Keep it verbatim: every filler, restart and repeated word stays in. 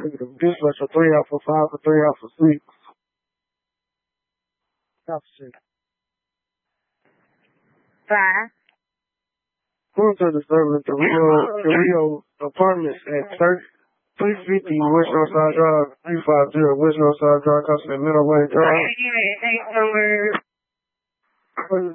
Dispatch for three out for five for three out for six. Five. Going to the service, the Rio, the Rio Apartments at three fifty West Northside Drive, three fifty West Northside Drive, Constant Middle Way Drive.